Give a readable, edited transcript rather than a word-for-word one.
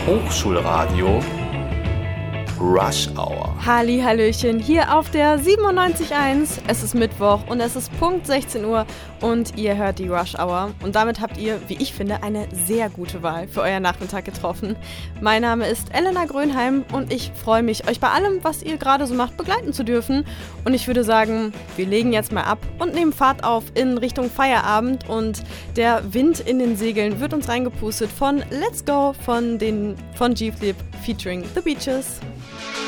Hochschulradio Rush Hour. Hallihallöchen, hier auf der 97.1. Es ist Mittwoch und es ist Punkt 16 Uhr und ihr hört die Rush Hour. Und damit habt ihr, wie ich finde, eine sehr gute Wahl für euren Nachmittag getroffen. Mein Name ist Elena Grönheim und ich freue mich, euch bei allem, was ihr gerade so macht, begleiten zu dürfen. Und ich würde sagen, wir legen jetzt mal ab und nehmen Fahrt auf in Richtung Feierabend. Und der Wind in den Segeln wird uns reingepustet von Let's Go von G-Flip featuring The Beaches.